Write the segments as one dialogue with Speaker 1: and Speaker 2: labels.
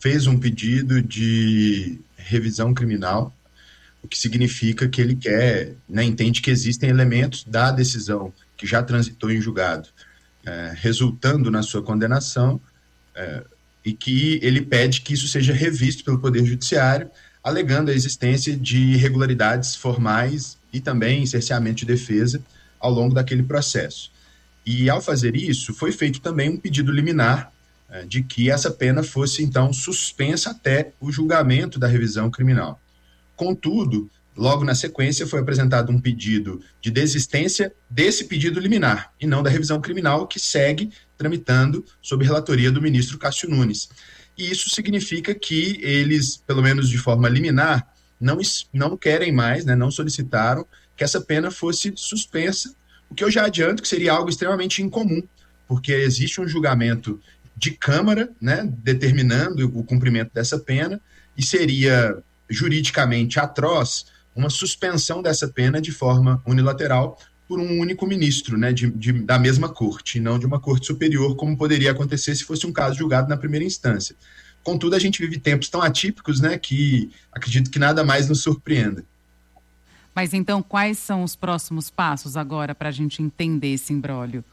Speaker 1: fez um pedido de revisão criminal, o que significa que ele quer, né, entende que existem elementos da decisão que já transitou em julgado, resultando na sua condenação, e que ele pede que isso seja revisto pelo Poder Judiciário, alegando a existência de irregularidades formais e também cerceamento de defesa ao longo daquele processo. E, ao fazer isso, foi feito também um pedido liminar de que essa pena fosse, então, suspensa até o julgamento da revisão criminal. Contudo, logo na sequência, foi apresentado um pedido de desistência desse pedido liminar, e não da revisão criminal, que segue tramitando sob relatoria do ministro Cássio Nunes. E isso significa que eles, pelo menos de forma liminar, não querem mais, né, não solicitaram que essa pena fosse suspensa, o que eu já adianto que seria algo extremamente incomum, porque existe um julgamento de Câmara, né, determinando o cumprimento dessa pena, e seria juridicamente atroz uma suspensão dessa pena de forma unilateral por um único ministro, né, da mesma corte, e não de uma corte superior, como poderia acontecer se fosse um caso julgado na primeira instância. Contudo, a gente vive tempos tão atípicos, né, que acredito que nada mais nos surpreenda.
Speaker 2: Mas então, quais são os próximos passos agora para a gente entender esse imbróglio?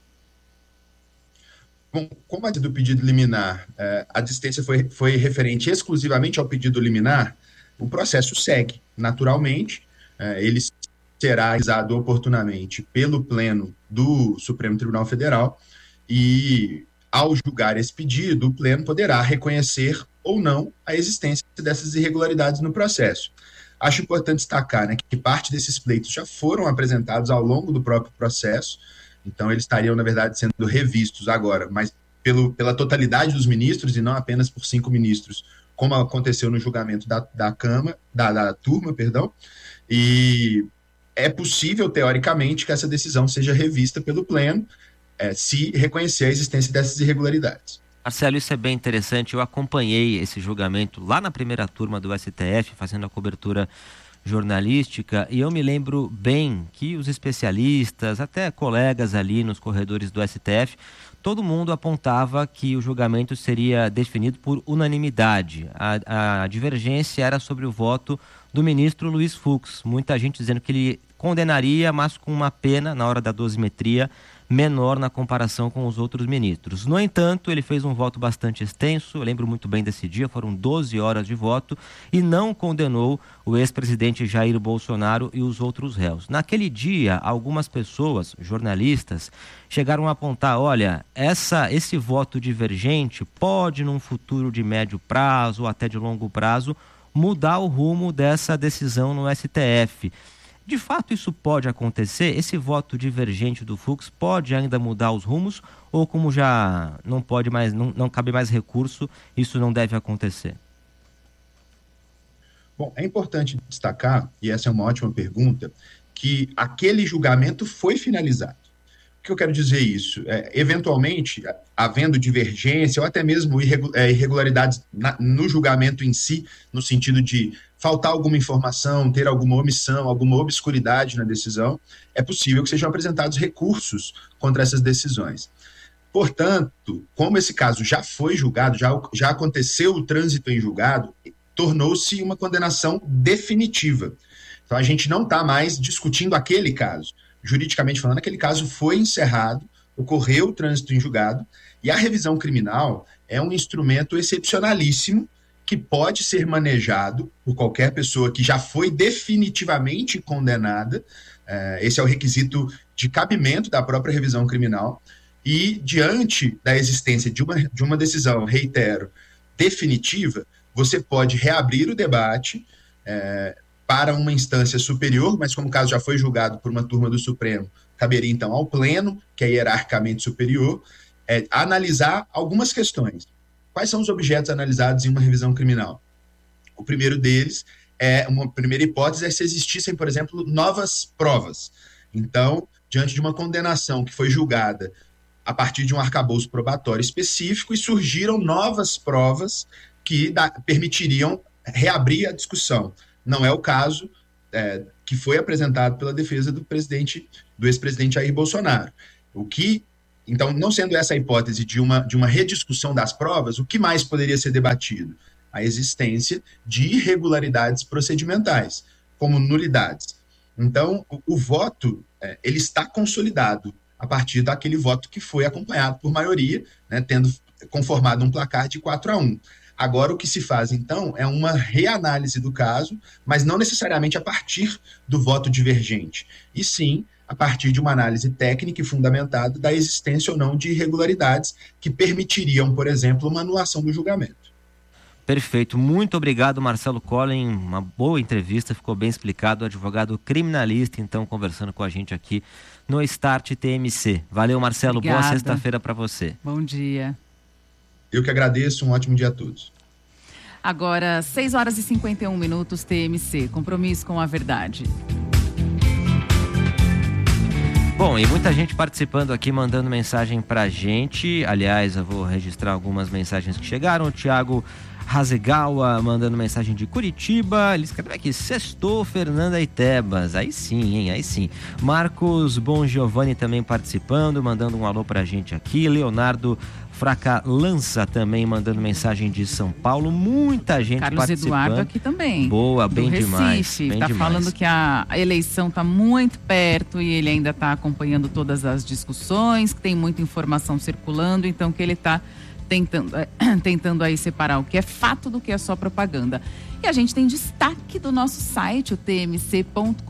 Speaker 1: Bom, como a do pedido liminar, a desistência foi referente exclusivamente ao pedido liminar, o processo segue naturalmente, ele será analisado oportunamente pelo Pleno do Supremo Tribunal Federal e, ao julgar esse pedido, o Pleno poderá reconhecer ou não a existência dessas irregularidades no processo. Acho importante destacar, né, que parte desses pleitos já foram apresentados ao longo do próprio processo, então eles estariam, na verdade, sendo revistos agora, mas pela totalidade dos ministros e não apenas por 5 ministros, como aconteceu no julgamento da turma, e é possível, teoricamente, que essa decisão seja revista pelo Pleno, se reconhecer a existência dessas irregularidades.
Speaker 3: Marcelo, isso é bem interessante. Eu acompanhei esse julgamento lá na primeira turma do STF, fazendo a cobertura jornalística, e eu me lembro bem que os especialistas, até colegas ali nos corredores do STF, todo mundo apontava que o julgamento seria definido por unanimidade. A divergência era sobre o voto do ministro Luiz Fux. Muita gente dizendo que ele condenaria, mas com uma pena, na hora da dosimetria, menor na comparação com os outros ministros. No entanto, ele fez um voto bastante extenso, eu lembro muito bem desse dia, foram 12 horas de voto, e não condenou o ex-presidente Jair Bolsonaro e os outros réus. Naquele dia, algumas pessoas, jornalistas, chegaram a apontar, olha, esse voto divergente pode, num futuro de médio prazo ou até de longo prazo, mudar o rumo dessa decisão no STF. De fato, isso pode acontecer? Esse voto divergente do Fux pode ainda mudar os rumos? Ou como já não pode mais, não cabe mais recurso, isso não deve acontecer?
Speaker 1: Bom, é importante destacar, e essa é uma ótima pergunta, que aquele julgamento foi finalizado. O que eu quero dizer isso? Eventualmente, havendo divergência ou até mesmo irregularidades no julgamento em si, no sentido de faltar alguma informação, ter alguma omissão, alguma obscuridade na decisão, é possível que sejam apresentados recursos contra essas decisões. Portanto, como esse caso já foi julgado, já aconteceu o trânsito em julgado, tornou-se uma condenação definitiva. Então, a gente não está mais discutindo aquele caso. Juridicamente falando, aquele caso foi encerrado, ocorreu o trânsito em julgado, e a revisão criminal é um instrumento excepcionalíssimo que pode ser manejado por qualquer pessoa que já foi definitivamente condenada. Esse é o requisito de cabimento da própria revisão criminal, e diante da existência de uma decisão, reitero, definitiva, você pode reabrir o debate para uma instância superior, mas como o caso já foi julgado por uma turma do Supremo, caberia então ao Pleno, que é hierarquicamente superior, analisar algumas questões. Quais são os objetos analisados em uma revisão criminal? O primeiro deles, uma primeira hipótese, é se existissem, por exemplo, novas provas. Então, diante de uma condenação que foi julgada a partir de um arcabouço probatório específico, e surgiram novas provas que permitiriam reabrir a discussão. Não é o caso que foi apresentado pela defesa do ex-presidente Jair Bolsonaro. O que Então, não sendo essa a hipótese de uma rediscussão das provas, o que mais poderia ser debatido? A existência de irregularidades procedimentais, como nulidades. Então, o voto, ele está consolidado a partir daquele voto que foi acompanhado por maioria, né, tendo conformado um placar de 4-1. Agora, o que se faz, então, é uma reanálise do caso, mas não necessariamente a partir do voto divergente, e sim a partir de uma análise técnica e fundamentada da existência ou não de irregularidades que permitiriam, por exemplo, uma anulação do julgamento.
Speaker 3: Perfeito. Muito obrigado, Marcelo Collen. Uma boa entrevista, ficou bem explicado. Advogado criminalista, então, conversando com a gente aqui no Start TMC. Valeu, Marcelo.
Speaker 2: Obrigada.
Speaker 3: Boa sexta-feira para você.
Speaker 2: Bom dia.
Speaker 1: Eu que agradeço, um ótimo dia a todos.
Speaker 2: Agora, 6h51, TMC. Compromisso com a verdade.
Speaker 3: Bom, e muita gente participando aqui, mandando mensagem pra gente. Aliás, eu vou registrar algumas mensagens que chegaram. O Thiago Hasegawa mandando mensagem de Curitiba. Ele escreveu aqui: sextou, Fernanda e Tebas. Aí sim, hein? Aí sim. Marcos Bongiovanni também participando, mandando um alô pra gente aqui. Leonardo Fracalança também mandando mensagem de São Paulo. Muita gente
Speaker 2: Carlos
Speaker 3: participando.
Speaker 2: Eduardo aqui também.
Speaker 3: Boa, bem
Speaker 2: do
Speaker 3: demais.
Speaker 2: Recife,
Speaker 3: Bem
Speaker 2: tá
Speaker 3: demais.
Speaker 2: falando que a eleição está muito perto e ele ainda está acompanhando todas as discussões, que tem muita informação circulando, então que ele está tentando aí separar o que é fato do que é só propaganda. E a gente tem destaque do nosso site, o tmc.com.br.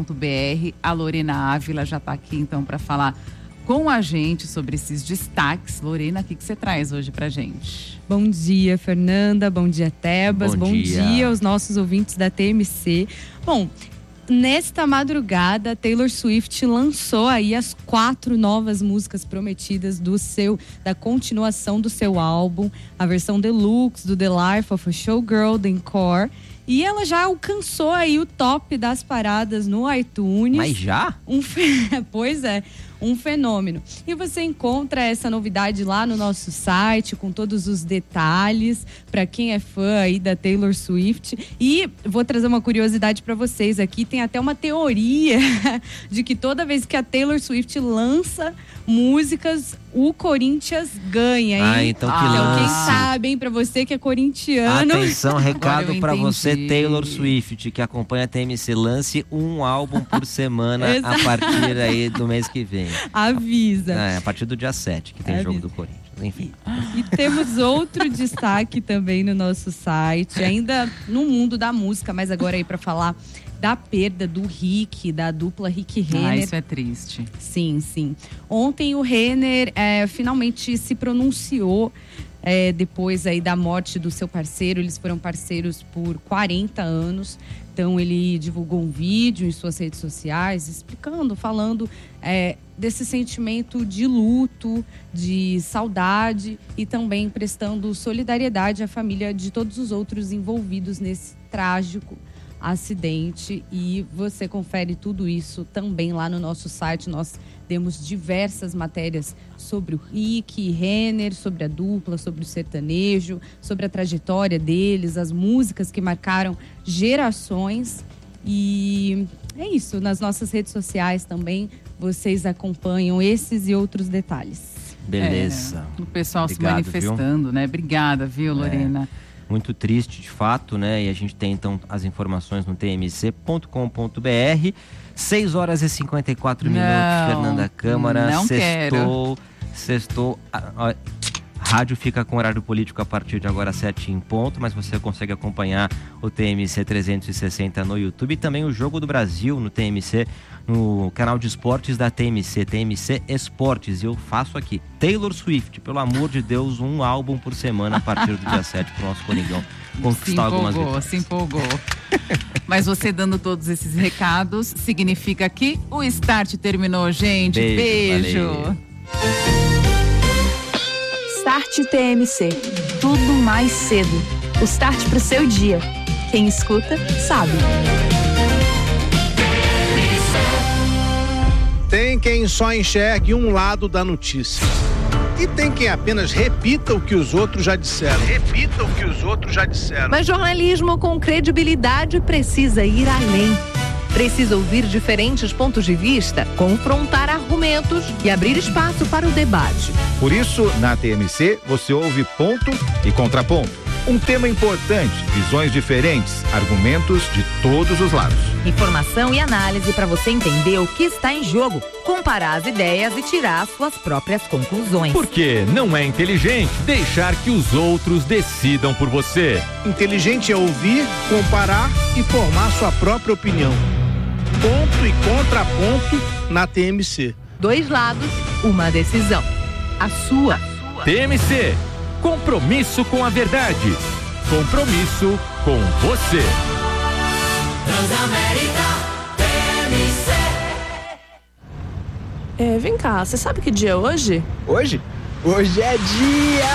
Speaker 2: A Lorena Ávila já está aqui então para falar com a gente sobre esses destaques. Lorena, o que você traz hoje pra gente?
Speaker 4: Bom dia, Fernanda. Bom dia, Tebas. Bom dia aos nossos ouvintes da TMC. Bom, nesta madrugada, Taylor Swift lançou aí as 4 novas músicas prometidas da continuação do seu álbum, a versão deluxe do The Life of a Showgirl, The Encore. E ela já alcançou aí o top das paradas no iTunes.
Speaker 3: Mas já?
Speaker 4: Pois é, um fenômeno. E você encontra essa novidade lá no nosso site, com todos os detalhes, para quem é fã aí da Taylor Swift. E vou trazer uma curiosidade para vocês aqui, tem até uma teoria de que toda vez que a Taylor Swift lança músicas, o Corinthians ganha, hein?
Speaker 3: Então que lance.
Speaker 4: Então quem sabe, hein, pra você que é corintiano.
Speaker 3: Atenção, recado pra você, Taylor
Speaker 2: entendi.
Speaker 3: Swift, que acompanha a TMC, lance um álbum por semana a partir aí do mês que vem.
Speaker 4: Avisa.
Speaker 3: A partir do dia 7, que tem jogo do Corinthians. Enfim.
Speaker 4: E temos outro destaque também no nosso site, ainda no mundo da música, mas agora aí pra falar da perda do Rick, da dupla Rick Renner.
Speaker 2: Isso é triste.
Speaker 4: Sim, sim. Ontem o Renner finalmente se pronunciou depois aí da morte do seu parceiro. Eles foram parceiros por 40 anos. Então ele divulgou um vídeo em suas redes sociais falando desse sentimento de luto, de saudade e também prestando solidariedade à família de todos os outros envolvidos nesse trágico acidente. E você confere tudo isso também lá no nosso site. Nós temos diversas matérias sobre o Rick Renner, sobre a dupla, sobre o sertanejo, sobre a trajetória deles, as músicas que marcaram gerações. E é isso, nas nossas redes sociais também vocês acompanham esses e outros detalhes.
Speaker 3: Beleza.
Speaker 2: O pessoal
Speaker 3: Obrigado,
Speaker 2: se manifestando, viu? Né? Obrigada, viu, Lorena?
Speaker 3: Muito triste, de fato, né? E a gente tem, então, as informações no tmc.com.br. 6h54, Fernanda Câmara.
Speaker 2: Não quero.
Speaker 3: Sextou. Rádio fica com horário político a partir de agora 7 em ponto, mas você consegue acompanhar o TMC 360 no YouTube e também o Jogo do Brasil no TMC, no canal de esportes da TMC, TMC Esportes. E eu faço aqui, Taylor Swift, pelo amor de Deus, um álbum por semana a partir do dia 7 pro nosso Coringão conquistar algumas vitórias.
Speaker 2: Se empolgou. Mas você dando todos esses recados, significa que o Start terminou, gente. Beijo.
Speaker 5: Start TMC. Tudo mais cedo. O start pro seu dia. Quem escuta, sabe.
Speaker 6: Tem quem só enxergue um lado da notícia. E tem quem apenas repita o que os outros já disseram.
Speaker 7: Mas jornalismo com credibilidade precisa ir além. Precisa ouvir diferentes pontos de vista, confrontar argumentos e abrir espaço para o debate.
Speaker 8: Por isso, na TMC, você ouve ponto e contraponto. Um tema importante, visões diferentes, argumentos de todos os lados.
Speaker 9: Informação e análise para você entender o que está em jogo, comparar as ideias e tirar suas próprias conclusões.
Speaker 10: Porque não é inteligente deixar que os outros decidam por você.
Speaker 6: Inteligente é ouvir, comparar e formar sua própria opinião. Ponto e contraponto na TMC.
Speaker 7: 2 lados, uma decisão. A sua.
Speaker 10: TMC. Compromisso com a verdade. Compromisso com você.
Speaker 11: Transamérica TMC.
Speaker 12: Vem cá, você sabe que dia é hoje?
Speaker 13: Hoje? Hoje é dia